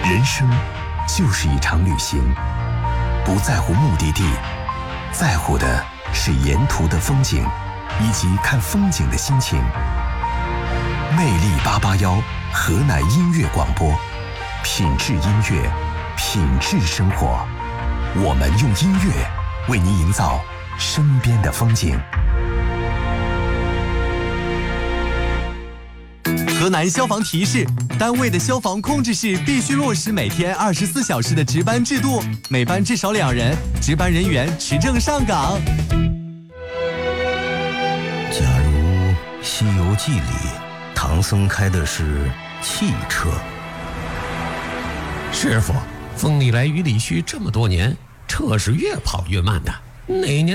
人生就是一场旅行，不在乎目的地，在乎的是沿途的风景以及看风景的心情。魅力881河南音乐广播，品质音乐，品质生活。我们用音乐为您营造身边的风景。 河南消防提示：单位的消防控制室必须落实每天24小时的值班制度，每班至少2人，值班人员持证上岗。 假如《西游记》里唐僧开的是汽车， 师傅，风里来雨里去这么多年，车是越跑越慢的，哪年